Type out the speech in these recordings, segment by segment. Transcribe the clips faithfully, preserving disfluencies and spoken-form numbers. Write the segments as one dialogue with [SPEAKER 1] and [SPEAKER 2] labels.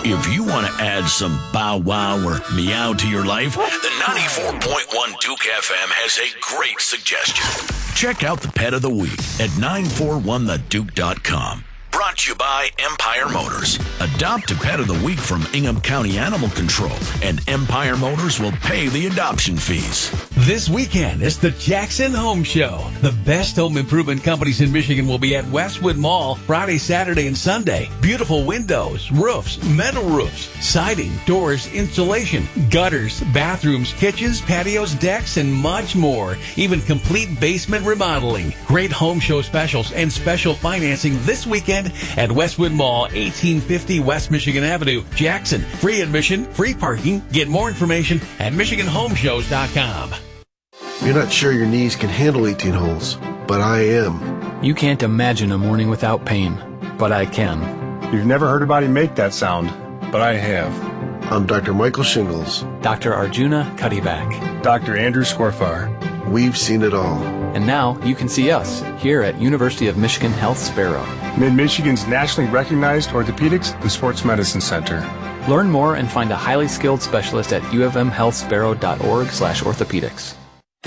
[SPEAKER 1] If you want to add some bow wow or meow to your life, the ninety-four point one Duke F M has a great suggestion. Check out the Pet of the Week at nine four one the duke dot com. Brought to you by Empire Motors. Adopt a Pet of the Week from Ingham County Animal Control, and Empire Motors will pay the adoption fees.
[SPEAKER 2] This weekend is the Jackson Home Show. The best home improvement companies in Michigan will be at Westwood Mall Friday, Saturday, and Sunday. Beautiful windows, roofs, metal roofs, siding, doors, insulation, gutters, bathrooms, kitchens, patios, decks, and much more. Even complete basement remodeling. Great home show specials and special financing this weekend at Westwood Mall, eighteen fifty West Michigan Avenue, Jackson. Free admission, free parking. Get more information at michigan home shows dot com.
[SPEAKER 3] You're not sure your knees can handle eighteen holes, but I am.
[SPEAKER 4] You can't imagine a morning without pain, but I can.
[SPEAKER 5] You've never heard anybody make that sound, but I have.
[SPEAKER 3] I'm Doctor Michael Shingles.
[SPEAKER 4] Doctor Arjuna Cuddyback.
[SPEAKER 5] Doctor Andrew Scorfar.
[SPEAKER 3] We've seen it all.
[SPEAKER 4] And now you can see us here at University of Michigan Health Sparrow.
[SPEAKER 5] Mid-Michigan's nationally recognized orthopedics and sports medicine center.
[SPEAKER 4] Learn more and find a highly skilled specialist at u of m health sparrow dot org slash orthopedics.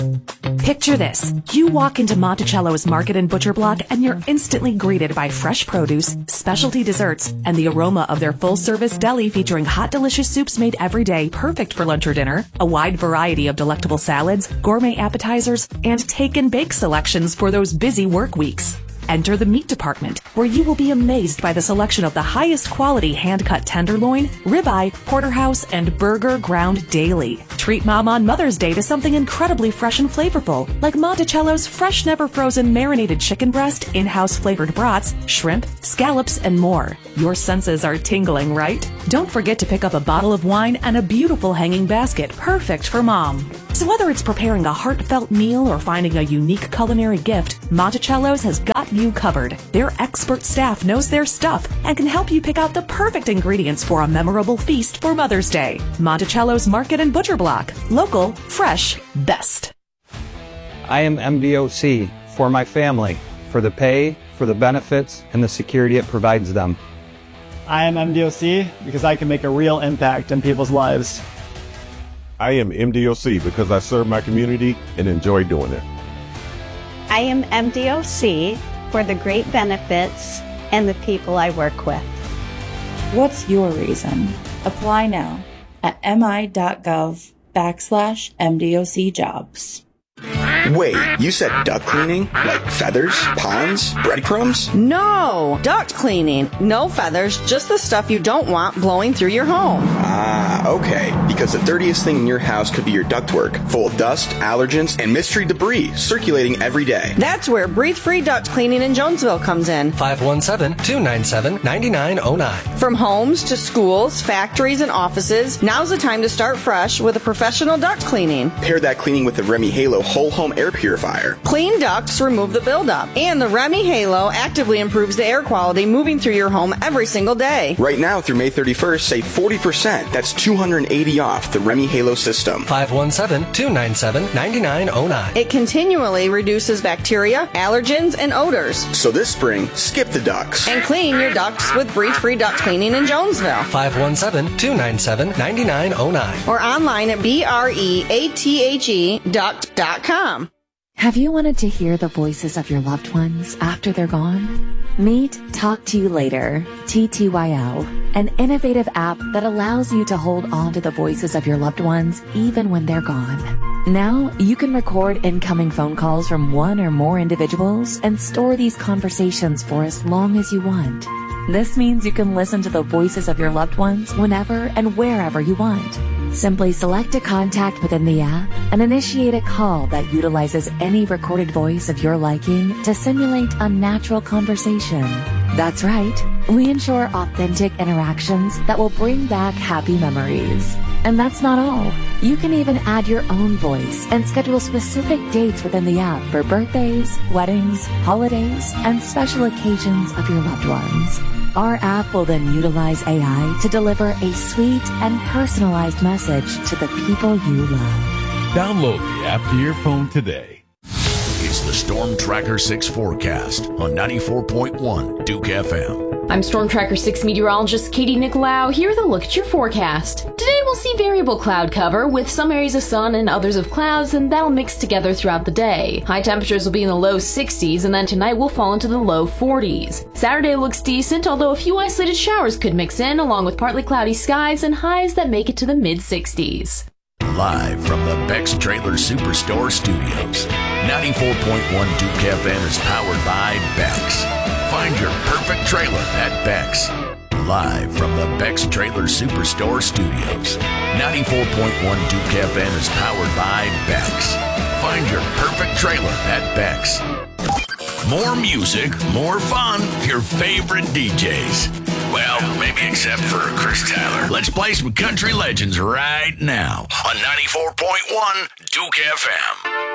[SPEAKER 6] Picture this. You walk into Monticello's Market and Butcher Block and you're instantly greeted by fresh produce, specialty desserts, and the aroma of their full-service deli featuring hot, delicious soups made every day, perfect for lunch or dinner, a wide variety of delectable salads, gourmet appetizers, and take-and-bake selections for those busy work weeks. Enter the meat department, where you will be amazed by the selection of the highest quality hand-cut tenderloin, ribeye, porterhouse, and burger ground daily. Treat Mom on Mother's Day to something incredibly fresh and flavorful, like Monticello's fresh, never-frozen marinated chicken breast, in-house flavored brats, shrimp, scallops, and more. Your senses are tingling, right? Don't forget to pick up a bottle of wine and a beautiful hanging basket, perfect for Mom. So whether it's preparing a heartfelt meal or finding a unique culinary gift, Monticello's has got you covered. Their expert staff knows their stuff and can help you pick out the perfect ingredients for a memorable feast for Mother's Day. Monticello's Market and Butcher Block. Local, fresh, best.
[SPEAKER 7] I am M D O C for my family, for the pay, for the benefits, and the security it provides them.
[SPEAKER 8] I am M D O C because I can make a real impact in people's lives.
[SPEAKER 9] I am M D O C because I serve my community and enjoy doing it.
[SPEAKER 10] I am M D O C for the great benefits and the people I work with.
[SPEAKER 11] What's your reason? Apply now at mi.gov backslash MDOC jobs.
[SPEAKER 12] Wait, you said duct cleaning? Like feathers, ponds, breadcrumbs?
[SPEAKER 13] No, duct cleaning. No feathers, just the stuff you don't want blowing through your home.
[SPEAKER 12] Ah, okay. Because the dirtiest thing in your house could be your ductwork, full of dust, allergens, and mystery debris circulating every day.
[SPEAKER 13] That's where Breathe Free Duct Cleaning in Jonesville comes in.
[SPEAKER 14] five one seven, two nine seven, nine nine zero nine.
[SPEAKER 13] From homes to schools, factories, and offices, now's the time to start fresh with a professional duct cleaning.
[SPEAKER 12] Pair that cleaning with the Remy Halo Whole Home Air Purifier.
[SPEAKER 13] Clean ducts remove the buildup, and the Remy Halo actively improves the air quality moving through your home every single day.
[SPEAKER 12] Right now through May thirty-first, save forty percent. That's two hundred eighty dollars off the Remy Halo system.
[SPEAKER 14] five one seven, two nine seven, nine nine zero nine.
[SPEAKER 13] It continually reduces bacteria, allergens, and odors.
[SPEAKER 12] So this spring, skip the ducts.
[SPEAKER 13] And clean your ducts with Breathe Free Duct Cleaning in Jonesville.
[SPEAKER 14] five one seven, two nine seven, nine nine zero nine.
[SPEAKER 13] Or online at B R E A T H E duct dot com.
[SPEAKER 15] Have you wanted to hear the voices of your loved ones after they're gone? Meet Talk to You Later, T T Y L, an innovative app that allows you to hold on to the voices of your loved ones even when they're gone. Now, you can record incoming phone calls from one or more individuals and store these conversations for as long as you want. This means you can listen to the voices of your loved ones whenever and wherever you want. Simply select a contact within the app and initiate a call that utilizes any recorded voice of your liking to simulate a natural conversation. That's right. We ensure authentic interactions that will bring back happy memories. And that's not all. You can even add your own voice and schedule specific dates within the app for birthdays, weddings, holidays, and special occasions of your loved ones. Our app will then utilize A I to deliver a sweet and personalized message to the people you love.
[SPEAKER 2] Download the app to your phone today.
[SPEAKER 1] It's the Storm Tracker six forecast on ninety-four point one Duke F M.
[SPEAKER 16] I'm Storm Tracker six meteorologist Katie Nicolau. Here with a look at your forecast. Today we'll see variable cloud cover with some areas of sun and others of clouds, and that'll mix together throughout the day. High temperatures will be in the low sixties, and then tonight we'll fall into the low forties. Saturday looks decent, although a few isolated showers could mix in, along with partly cloudy skies and highs that make it to the mid sixties.
[SPEAKER 1] Live from the Beck's Trailer Superstore Studios, ninety-four point one Duke F M is powered by Beck's. Find your perfect trailer at Beck's. Live from the Beck's Trailer Superstore Studios, ninety-four point one Duke F M is powered by Beck's. Find your perfect trailer at Beck's. More music, more fun, your favorite D Js. Well, maybe except for Chris Tyler. Let's play some country legends right now on ninety-four point one Duke F M.